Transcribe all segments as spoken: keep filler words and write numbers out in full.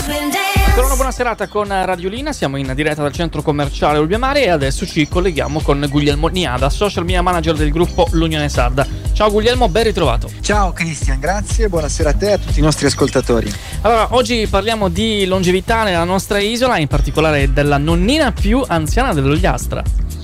Ancora una buona serata con Radiolina, siamo in diretta dal centro commerciale Olbia-Mare e adesso ci colleghiamo con Guglielmo Niada, social media manager del gruppo L'Unione Sarda. Ciao Guglielmo, ben ritrovato. Ciao Cristian, grazie, buonasera a te e a tutti i nostri ascoltatori. Allora, oggi parliamo di longevità nella nostra isola, in particolare della nonnina più anziana dell'Ogliastra.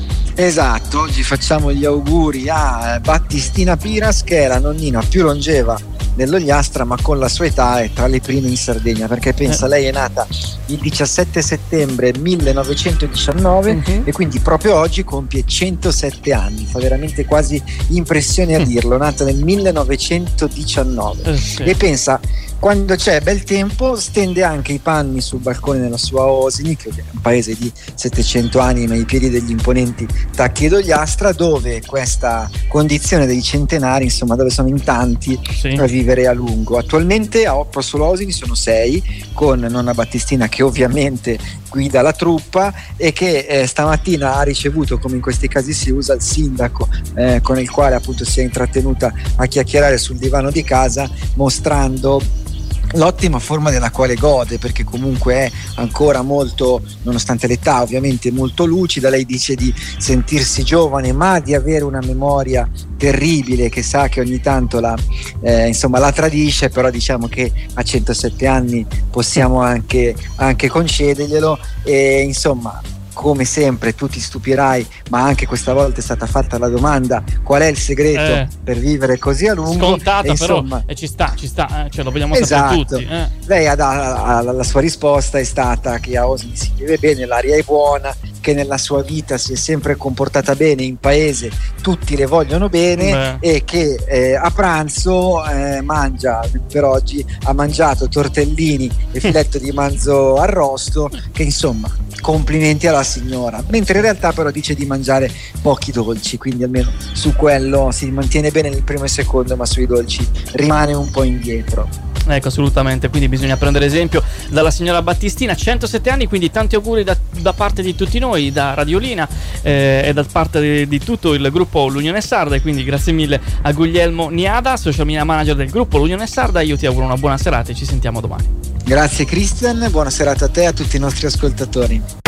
Esatto, oggi facciamo gli auguri a Battistina Piras, che è la nonnina più longeva dell'Ogliastra, ma con la sua età è tra le prime in Sardegna, perché pensa, eh. lei è nata il diciassette settembre millenovecentodiciannove uh-huh. e quindi proprio oggi compie centosette anni, fa veramente quasi impressione a dirlo, nata nel millenovecentodiciannove uh, sì. E pensa, quando c'è bel tempo stende anche i panni sul balcone nella sua Osini, che è un paese di settecento anime ai piedi degli imponenti Tacchi d'Ogliastra, dove questa condizione dei centenari, insomma, dove sono in tanti sì. a vivere a lungo. Attualmente a Oppo sulla Osini sono sei, con nonna Battistina che ovviamente guida la truppa e che eh, stamattina ha ricevuto, come in questi casi si usa, il sindaco eh, con il quale appunto si è intrattenuta a chiacchierare sul divano di casa, mostrando l'ottima forma della quale gode, perché comunque è ancora molto, nonostante l'età ovviamente, molto lucida. Lei dice di sentirsi giovane ma di avere una memoria terribile, che sa che ogni tanto la, eh, insomma, la tradisce, però diciamo che a centosette anni possiamo anche, anche concederglielo. E insomma, come sempre tu ti stupirai, ma anche questa volta è stata fatta la domanda: qual è il segreto eh, per vivere così a lungo? Scontata, e insomma, però e ci sta, ci sta, eh, cioè lo vogliamo esatto. sapere tutti. Eh. Lei ha da, la sua risposta è stata che a Osini si vive bene, l'aria è buona, che nella sua vita si è sempre comportata bene, in paese tutti le vogliono bene. Beh. E che eh, a pranzo eh, mangia, per oggi ha mangiato tortellini e filetto di manzo arrosto, che insomma, complimenti alla signora, mentre in realtà però dice di mangiare pochi dolci, quindi almeno su quello si mantiene bene nel primo e secondo, ma sui dolci rimane un po' indietro. Ecco, assolutamente, quindi bisogna prendere esempio dalla signora Battistina. Centosette anni, quindi tanti auguri da, da parte di tutti noi, da Radiolina eh, e da parte di, di tutto il gruppo L'Unione Sarda, e quindi grazie mille a Guglielmo Niada, social media manager del gruppo L'Unione Sarda. Io ti auguro una buona serata e ci sentiamo domani. Grazie Christian, buona serata a te e a tutti i nostri ascoltatori.